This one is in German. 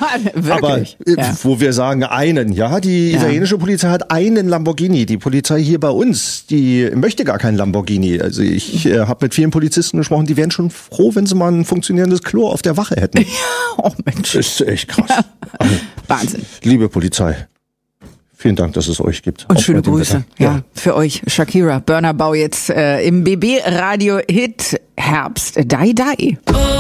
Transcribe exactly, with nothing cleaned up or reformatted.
Wirklich? Aber äh, Ja. wo wir sagen einen, ja, die Ja. italienische Polizei hat einen Lamborghini. Die Polizei hier bei uns, die möchte gar keinen Lamborghini. Also ich äh, habe mit vielen Polizisten gesprochen, die wären schon froh, wenn sie mal ein funktionierendes Klo auf der Wache hätten. Oh Mensch. Das ist echt krass. Also, Wahnsinn. liebe Polizei, vielen Dank, dass es euch gibt. Und Auch schöne bei dem Grüße. Wetter. Ja. Für euch. Shakira, Burnerbau jetzt äh, im B B-Radio-Hit Herbst. Dai Dai.